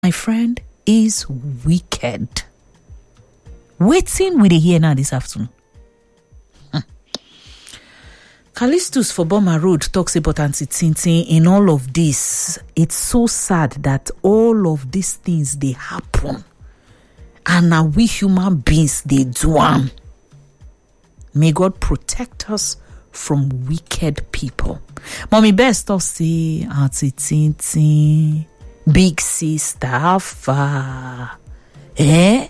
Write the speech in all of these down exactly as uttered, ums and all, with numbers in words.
my friend, is wicked. Waiting with a here now this afternoon. Callistus for Boma Road talks about Auntie Tintin in all of this. It's so sad that all of these things, they happen. And now we human beings, they do them. May God protect us from wicked people. Mommy best of say, Auntie Tintin, big sister, Alpha. Eh?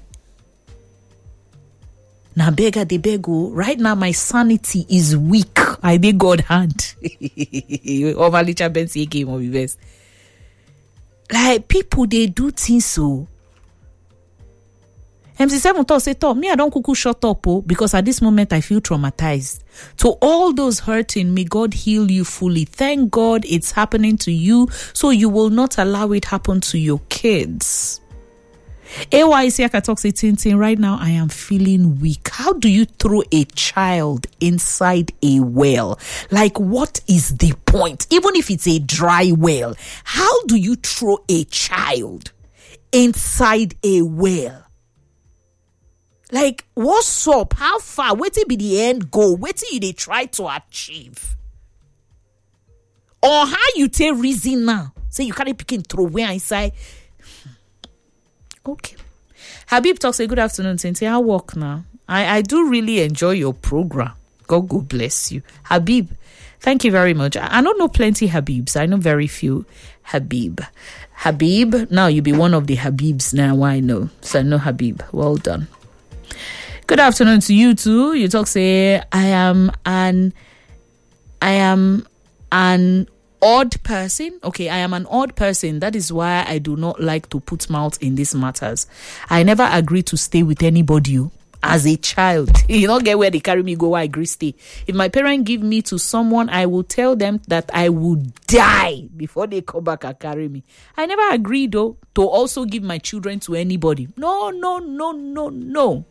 Now beggar the bego. Right now my sanity is weak. I did God hand. Over Licha Bensi game of the best. Like people they do things so. M C seven thought say top. Me, I don't cuckoo shut up oh, because at this moment I feel traumatized. To all those hurting, may God heal you fully. Thank God it's happening to you, so you will not allow it happen to your kids. A Y C talks Tintin, right now I am feeling weak. How do you throw a child inside a well? Like, what is the point? Even if it's a dry well, how do you throw a child inside a well? Like, what's up? How far? Where till be the end goal? Where till you they try to achieve? Or how you take reason now? Say you can't pick and throw where inside. Okay. Habib talks, say, good afternoon, Tintin. I work now. I, I do really enjoy your program. God, God bless you. Habib, thank you very much. I, I don't know plenty Habibs. I know very few Habib. Habib, now you be one of the Habibs now. I know. So I know Habib. Well done. Good afternoon to you too. You talk, say, I am an, I am an odd person. Okay, I am an odd person. That is why I do not like to put mouth in these matters. I never agree to stay with anybody as a child. You don't get where they carry me go, I agree stay. If my parents give me to someone, I will tell them that I will die before they come back and carry me. I never agreed though to also give my children to anybody. No, no, no, no, no.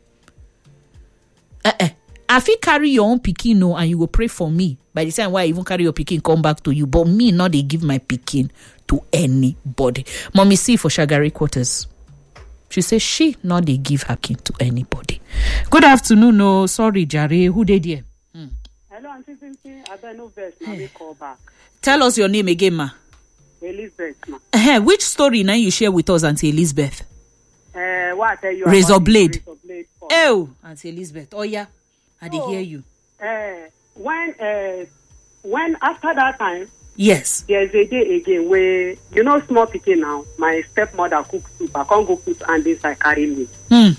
Uh-uh. If you carry your own pikin, no, and you will pray for me. By the time why I even carry your pikin, come back to you. But me, not they give my pikin to anybody. Mommy C for Shagari Quarters. She says she not they give her kin to anybody. Good afternoon. No, sorry, Jare. Who did you? Hmm. Hello, Auntie Tintin. I don't know best. Now we call back. Tell us your name again, ma. Elizabeth, ma. Uh-huh. Which story now you share with us, Auntie Elizabeth? Uh, what I tell you? Razor blade. Razor blade oh, Auntie Elizabeth. Oh yeah. I did so, hear you. Uh, when, uh, when after that time, yes, there's a day again where, you know, small pikin now, my stepmother cooks soup. I can't go put and inside carry me. Hmm.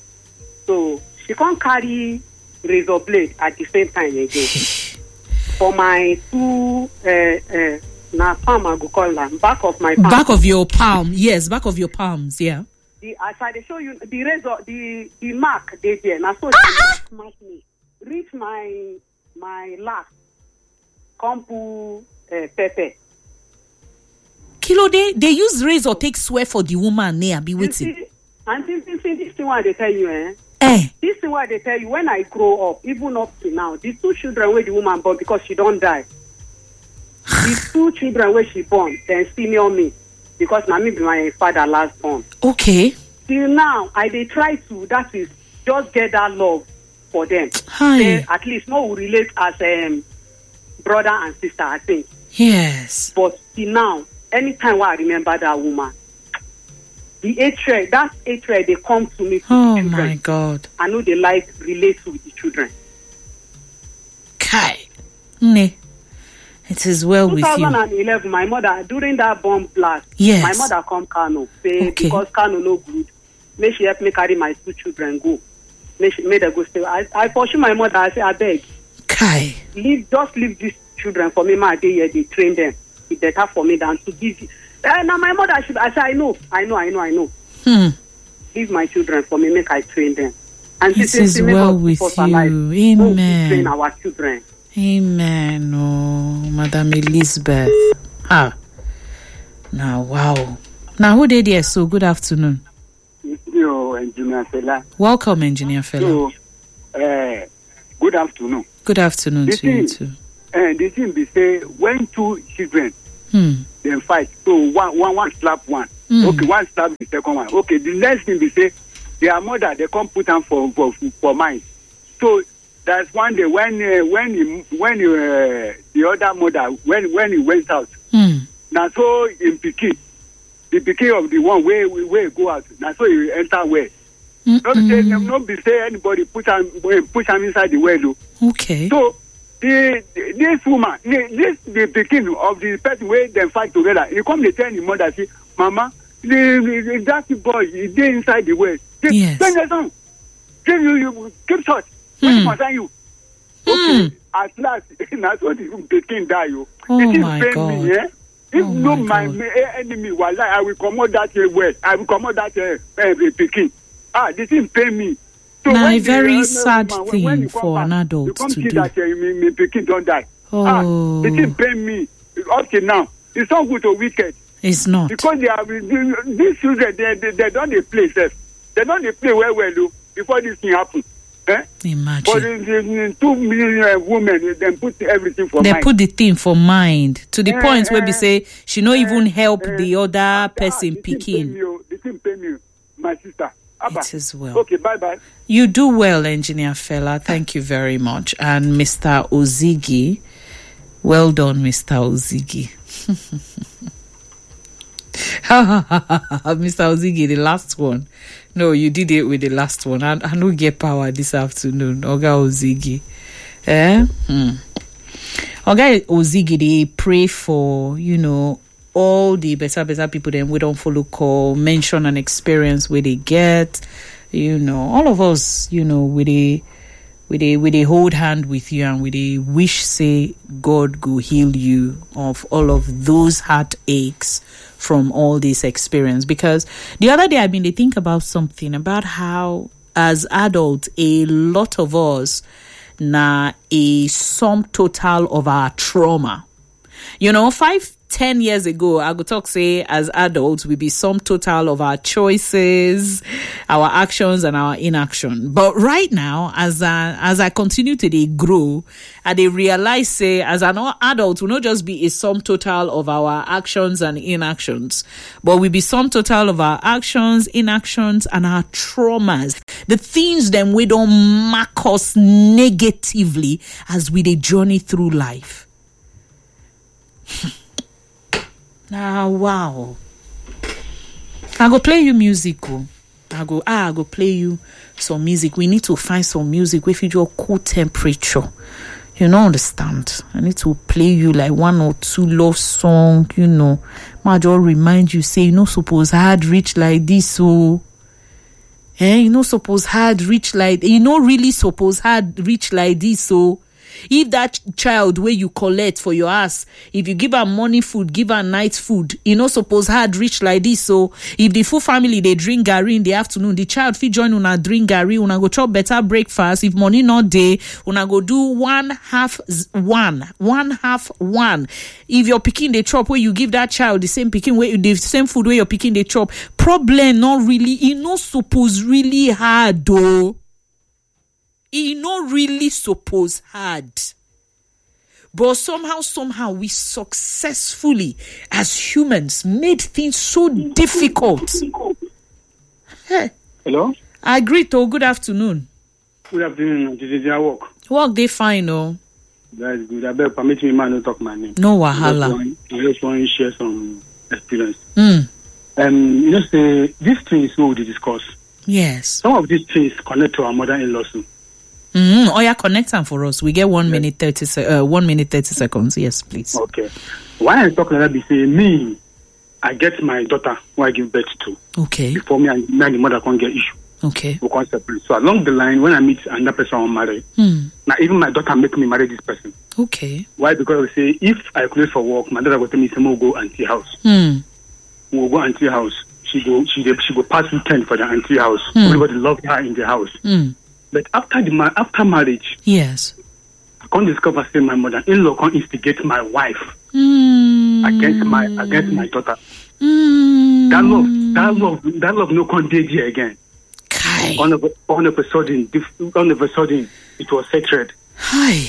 So she can't carry razor blade at the same time again. For my two, uh, uh, now palm I go call them back of my palm. Back of your palm, yes, back of your palms, yeah. The as I they show you the razor, the the mark they there. Now so ah! She smash me. Reach my my last compu uh, pepper. Kilo they they use razor take swear for the woman there be waiting. See, and this, this, this thing what they tell you, eh? Eh. This thing what they tell you when I grow up, even up to now, these two children where the woman born because she don't die. These two children where she born, then senior me because now me be my father last born. Okay. Till now, I they try to that is just get that love for them. Hi. They, at least no we relate as um, brother and sister, I think. Yes. But till now, anytime I remember that woman, the hatred, that hatred they come to me. To oh the children. My God. I know they like relate with the children. Kai. Ne. It is well with you. twenty eleven, my mother, during that bomb blast, yes. My mother come Kano, say okay. Because Kano no good, may she help me carry my two children go. May she may they go stay. I, I pursue my mother, I say, I beg. Kai. Leave, just leave these children for me, my day here, they train them. It's better for me than to give you. Uh, now my mother, should, I say, I know, I know, I know, I know. Hmm. Leave my children for me, make I train them. And it she is says, well with you. Amen. Train our children. Amen. Oh, Madam Elizabeth. Ah. Now, wow. Now, who did here? So, good afternoon. You, Engineer Fela. Welcome, Engineer Fela. So, uh, good afternoon. Good afternoon the to thing, you too. And the thing be say, when two children, hmm. they fight, so one, one, one slap one. Mm. Okay, one stab the second one. Okay, the next thing they say, their mother, they come put them for, for, for mine. So, that's one day when uh, when he, when uh, the other mother, when when he went out, Mm. now so in Pikin, the Pikin of the one where where go out, now so he enter where. Not say, not be say anybody put him push him inside the well. Though. Okay. So the, the this woman, the, this the Pikin of the person where they fight together, he come to tell the mother, say, Mama, the, the that boy is there inside the well. Yes. Send the song. Give you you keep short. Hmm. What concern you? Hmm. Okay. At last, that's what the Pikin die. You. Oh it is my pain God. me, eh? If Oh no my my, God. enemy was like, I will come out that uh, well. I will come out that uh, uh, Pikin. Ah, this thing pain me. So Now, when a the, very uh, sad man, when- thing when you come for back, an adult you come to see do. that uh, me, me Pikin don't die. Oh. Ah, the thing pain me up till now. It's not good or wicked It's not. because they are these children. They they, they don't they play safe. They don't they play well well though, before this thing happen. Eh? But Imagine. the, the, the two million uh, women, they put everything for They mind. put the thing for mind to the Eh, point where we eh, say she no even help eh, the other ah, person the thing pain picking. me, oh, the thing pain me, my sister. Abba. It is well. Okay, bye bye. You do well, Engineer Fela. Thank you very much. And Mister Ozigi, well done, Mister Ozigi. Mister Ozigi, the last one. No, you did it with the last one. I, I don't get power this afternoon. Oga Ozigi. Eh? Hmm. Oga Ozigi, they pray for, you know, all the better, better people then we don't follow call, mention an experience where they get, you know, all of us, you know, with a with a with a hold hand with you and with a wish say God go heal you of all of those heartaches from all this experience. Because the other day I've been to think about something about how as adults a lot of us na a sum total of our trauma. You know, five, ten years ago, I could talk, say, as adults, we be sum total of our choices, our actions, and our inaction. But right now, as I, as I continue to dey grow, I dey realize, say, as an adult, we not just be a sum total of our actions and inactions, but we be sum total of our actions, inactions, and our traumas. The things them we don't mark us negatively as we dey journey through life. Ah, wow. I go play you music. Oh. I go, ah, I go play you some music. We need to find some music with your cool temperature. You don't understand. I need to play you like one or two love song, you know. Ma just remind you, say, you know, suppose hard reach like this, so. Eh, you know, suppose hard reach like, you know, really suppose hard reach like this, so. If that child where you collect for your ass, if you give her morning food, give her night food, you know, suppose hard rich like this. So if the full family they drink Gary in the afternoon, the child fit join una drink Gary, una go chop better breakfast. If money not day, una go do one half one, one half one. If your picking they chop where you give that child the same picking where the same food where you're picking they chop, problem not really, you know, suppose really hard though. He not really suppose hard. But somehow, somehow, we successfully, as humans, made things so difficult. Hey. Hello? I agree, to good afternoon. Good afternoon. This is your work. Work, they fine, no? That's good. I beg permit me, man, to talk my name. No wahala. I just want to share some experience. Mm. Um, you know, say, these things we will discuss. Yes. Some of these things connect to our mother-in-law too. Mm-hmm. Oh, yeah, connect them for us. We get one yes. minute thirty. Se- uh, one minute thirty seconds. Yes, please. Okay. Why I talk like that? Be say me, I get my daughter who I give birth to. Okay. Before me and, me and the mother can't get issue. Okay. We can't separate. So along the line, when I meet another person I'm married, mm. now even my daughter make me marry this person. Okay. Why? Because I say if I close for work, my daughter will tell me, "We'll go auntie house." Mm. We'll go auntie house. She go, she she go pass weekend for the auntie house. Mm. Everybody love her in the house. Mm. But after the ma- after marriage, yes, I can't discover say my mother-in-law can't instigate my wife mm. against my against my daughter. Mm. That love, that love, that love no contagion here again. Kai. All of, all of a sudden, all of a sudden, it was sacred. Hi.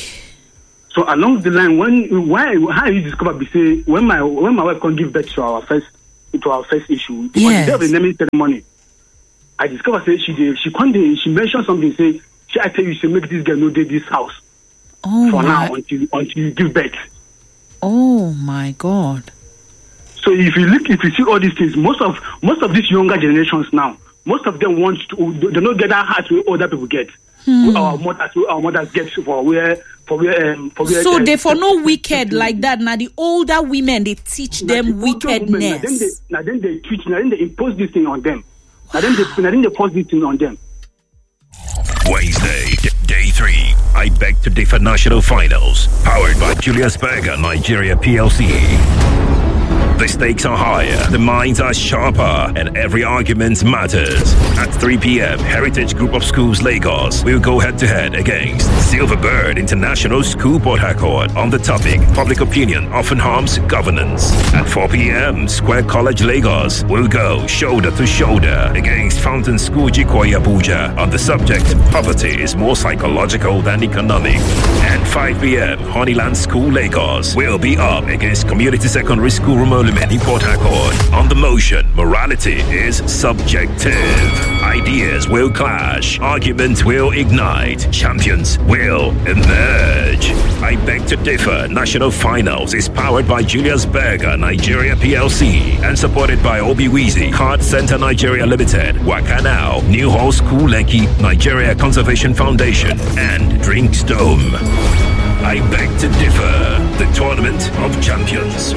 So along the line, when why how you discover? Be say when my when my wife can't give birth to our first into our first issue. Yes. On the day of the naming ceremony, I discovered say she did, she couldn't, she mentioned something, say, she, I tell you, she make this girl no day this house. Oh for my. now until until you give birth. Oh my God. So if you look, if you see all these things, most of most of these younger generations now, most of them want to, they don't get that heart where older people get. Hmm. Our mothers, our mothers get for where, for where, um, for where. So uh, they for no uh, wicked like that. Now the older women they teach now them the older women, wickedness. Now then they, now then they teach, now then they impose this thing on them. Now then they, now then they force this thing on them. Wednesday, d- day three. I Beg to Differ National Finals, powered by Julius Berger Nigeria P L C. The stakes are higher, the minds are sharper, and every argument matters. At three p.m., Heritage Group of Schools Lagos will go head-to-head against Silverbird International School Port Harcourt on the topic Public Opinion Often Harms Governance. At four p.m., Square College Lagos will go shoulder-to-shoulder against Fountain School Jikoyi Abuja on the subject Poverty is more psychological than economic. And five p.m., Honeyland School Lagos will be up against Community Secondary School Romolu in Port Harcourt. On the motion, morality is subjective. Ideas will clash. Arguments will ignite. Champions will emerge. I Beg to Differ National Finals is powered by Julius Berger Nigeria P L C and supported by Obiwizi Card Center Nigeria Limited, Wakanao, New Hall School Lekki, Nigeria Conservation Foundation, and Drinks Dome. I Beg to Differ, the Tournament of Champions.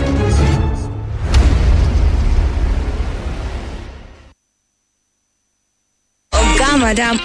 Madam